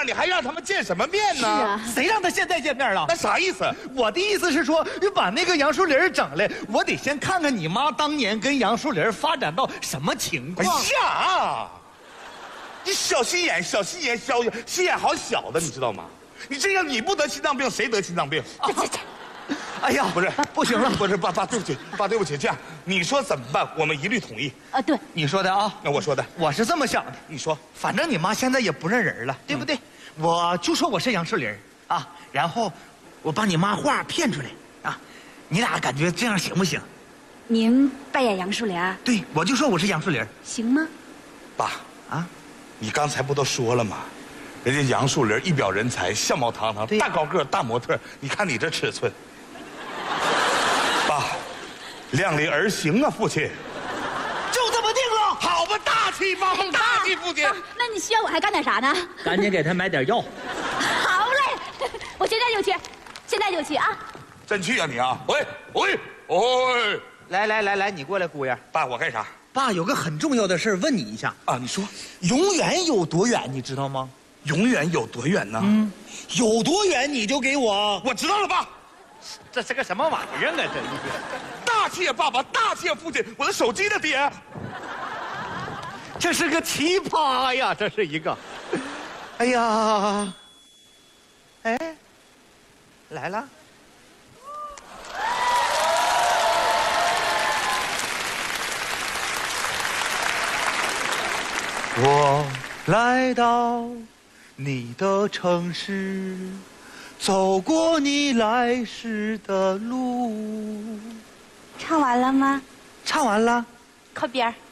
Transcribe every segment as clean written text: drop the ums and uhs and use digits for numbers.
面，你还让他们见什么面呢？ 是啊， 谁让他现在见面了？ 那啥意思？ 我的意思是说，你把那个杨树林整来，我得先看看你妈当年跟杨树林发展到什么情哎况。 呀，你小心眼，小心眼，心眼好小的，你知道吗？你这样你不得心脏病，谁得心脏病？ 哎呀， 不是， 不行了， 不是，爸，对不起，爸，对不起。这样，你说怎么办？我们一律同意。 对， 你说的啊， 那我说的， 我是这么想的。 你说， 反正你妈现在也不认人了，对不对？我就说我是杨树林啊，然后我把你妈话骗出来啊，你俩感觉这样行不行？ 您扮演杨树林， 对，我就说我是杨树林。 行吗？ 爸啊， 你刚才不都说了吗？人家杨树林一表人才，相貌堂堂， 对大高个，大模特。你看你这尺寸，爸，量力而行啊，父亲。 就这么定了。 好吧，大气爸爸，大气父亲。 那你需要我还干点啥呢？ 赶紧给他买点药。 好嘞，我现在就去，现在就去啊！ 真去啊你啊！喂， 来，你过来，姑爷。 爸，我干啥？ 爸有个很重要的事问你一下， 啊，你说， 永远有多远，你知道吗？ 永远有多远呢？ 有多远你就给我。 我知道了，爸。 这是个什么玩意儿啊？这是。 大气啊，爸爸，大气啊，父亲，我的手机呢，爹？ 这是个奇葩呀，这是一个。哎呀，哎，来了。我来到你的城市，走过你来时的路。 唱完了吗？ 唱完了。 靠边儿。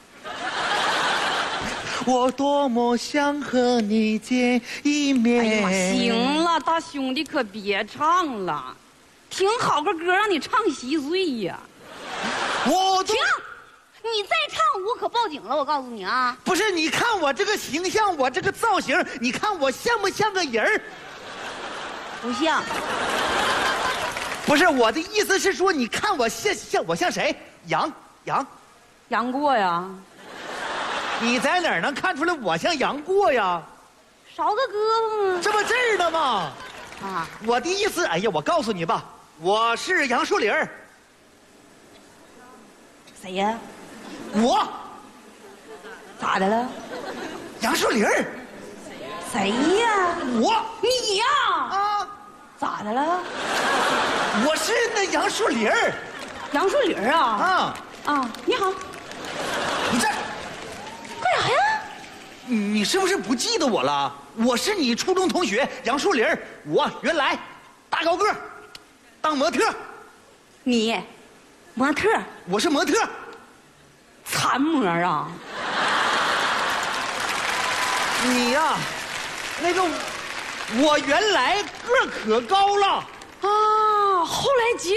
我多么想和你见一面。 哎呀妈，行了，大兄弟可别唱了，挺好个歌，让你唱稀碎呀！ 我停，你再唱我可报警了，我告诉你啊！ 不是，你看我这个形象，我这个造型，你看我像不像个人儿？ 不像， 不是，我的意思是说，你看我像谁？杨过呀， 你在哪儿能看出来我像杨过呀？ 少个胳膊吗？ 这不这儿呢吗？ 啊， 我的意思，哎呀，我告诉你吧，我是杨树林儿。 谁呀？ 我咋的了？ 杨树林儿。 谁呀？ 我你呀？ 啊， 咋的了？ 我是那杨树林儿。 杨树林啊？ 啊， 你好， 你这干啥呀？ 你是不是不记得我了？我是你初中同学杨树林儿。我原来大高个儿，当模特。 你模特， 我是模特。 残模啊？ 你呀，那个，我原来个儿可高了。 啊，后来结